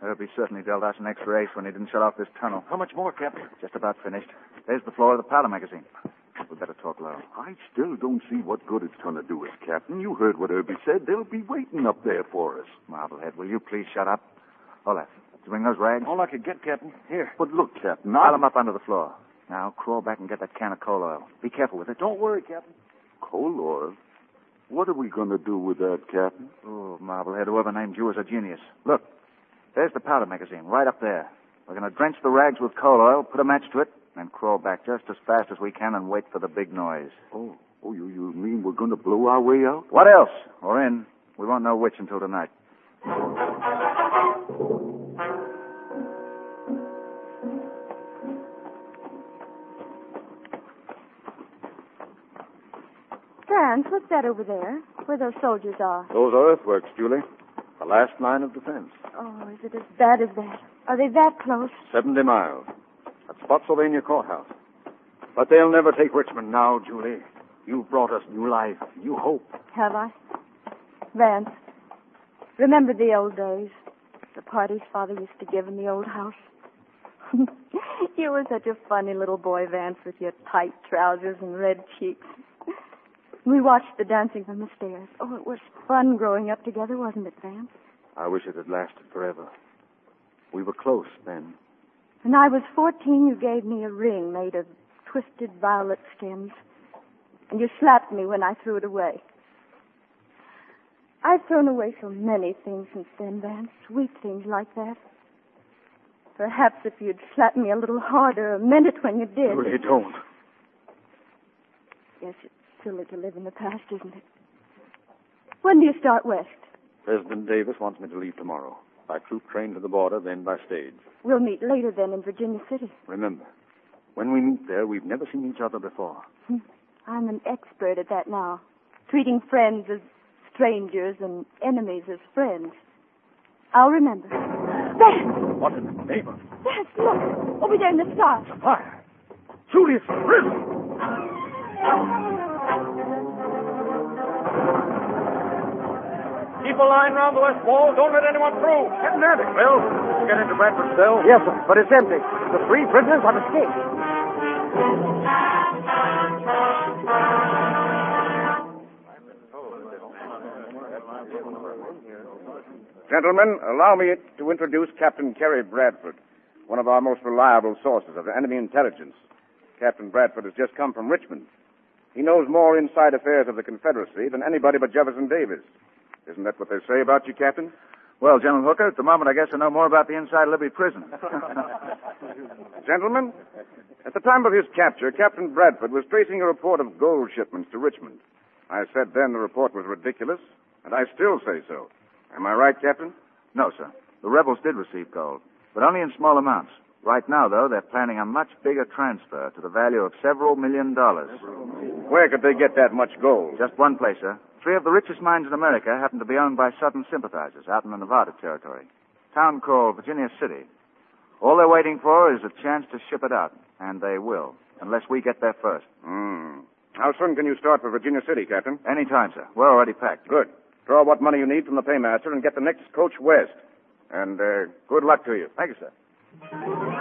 Herbie certainly dealt us an extra ace when he didn't shut off this tunnel. How much more, Captain? Just about finished. There's the floor of the powder magazine. We better talk low. I still don't see what good it's going to do us, Captain. You heard what Herbie said. They'll be waiting up there for us. Marblehead, will you please shut up? Olaf, did you bring those rags? All I could get, Captain. Here. But look, Captain, Pile them up under the floor. Now, crawl back and get that can of coal oil. Be careful with it. Don't worry, Captain. Coal oil? What are we going to do with that, Captain? Oh, Marblehead, whoever named you is a genius. Look, there's the powder magazine, right up there. We're going to drench the rags with coal oil, put a match to it, and crawl back just as fast as we can and wait for the big noise. Oh, you mean we're going to blow our way out? What else? Or in. We won't know which until tonight. Vance, what's that over there? Where those soldiers are? Those are earthworks, Julie. The last line of defense. Oh, is it as bad as that? Are they that close? 70 miles. That's Spotsylvania Courthouse. But they'll never take Richmond now, Julie. You've brought us new life, new hope. Have I? Vance, remember the old days? The parties Father used to give in the old house? You were such a funny little boy, Vance, with your tight trousers and red cheeks. We watched the dancing from the stairs. Oh, it was fun growing up together, wasn't it, Vance? I wish it had lasted forever. We were close then. When I was 14, you gave me a ring made of twisted violet stems. And you slapped me when I threw it away. I've thrown away so many things since then, Vance. Sweet things like that. Perhaps if you'd slapped me a little harder, or meant it when you did. Julie, don't. Yes, it's silly to live in the past, isn't it? When do you start west? President Davis wants me to leave tomorrow. By troop train to the border, then by stage. We'll meet later then in Virginia City. Remember, when we meet there, we've never seen each other before. I'm an expert at that now. Treating friends as strangers and enemies as friends. I'll remember. Vance! What in the name of... Vance, look! Over there in the stars. Fire! Julie, it's prison! Keep a line round the west wall. Don't let anyone through. Get in there, Bill. Get into Bradford's cell. Yes, sir, but it's empty. The 3 prisoners have escaped. Gentlemen, allow me to introduce Captain Kerry Bradford, one of our most reliable sources of enemy intelligence. Captain Bradford has just come from Richmond. He knows more inside affairs of the Confederacy than anybody but Jefferson Davis. Isn't that what they say about you, Captain? Well, General Hooker, at the moment I guess I know more about the inside of Libby prison. Gentlemen, at the time of his capture, Captain Bradford was tracing a report of gold shipments to Richmond. I said then the report was ridiculous, and I still say so. Am I right, Captain? No, sir. The rebels did receive gold, but only in small amounts. Right now, though, they're planning a much bigger transfer to the value of several $1 million. Where could they get that much gold? Just one place, sir. 3 of the richest mines in America happen to be owned by Southern sympathizers out in the Nevada territory. Town called Virginia City. All they're waiting for is a chance to ship it out, and they will, unless we get there first. How soon can you start for Virginia City, Captain? Any time, sir. We're already packed. Good. Draw what money you need from the paymaster and get the next coach west. And good luck to you. Thank you, sir.